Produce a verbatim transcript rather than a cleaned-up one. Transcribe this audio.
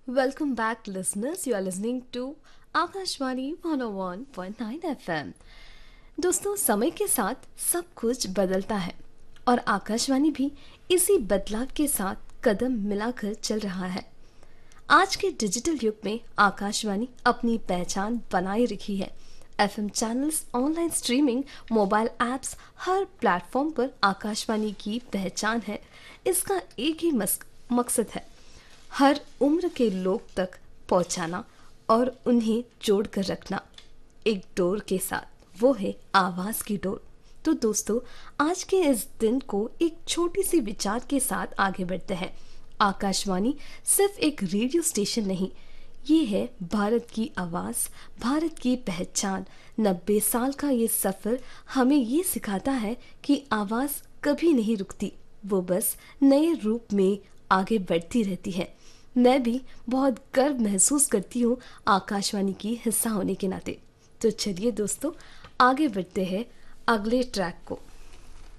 Welcome back, listeners. You are listening to Akashvani one O one point nine F M. दोस्तों, समय के साथ सब कुछ बदलता है और आकाशवाणी भी इसी बदलाव के साथ कदम मिलाकर चल रहा है। आज के डिजिटल युग में आकाशवाणी अपनी पहचान बनाए रखी है। FM channels, online streaming, mobile apps, हर प्लेटफॉर्म पर आकाशवाणी की पहचान है। इसका एक ही मस- मकसद है, हर उम्र के लोग तक पहुंचाना और उन्हें जोड़ कर रखना एक डोर के साथ, वो है आवाज की डोर। तो दोस्तों, आज के इस दिन को एक छोटी सी विचार के साथ आगे बढ़ते हैं। आकाशवाणी सिर्फ एक रेडियो स्टेशन नहीं, ये है भारत की आवाज, भारत की पहचान। नब्बे साल का ये सफर हमें ये सिखाता है कि आवाज कभी नहीं रुकती, वो बस नए रूप में आगे बढ़ती रहती है। मैं भी बहुत गर्व महसूस करती हूँ आकाशवाणी की हिस्सा होने के नाते। तो चलिए दोस्तों, आगे बढ़ते हैं अगले ट्रैक को।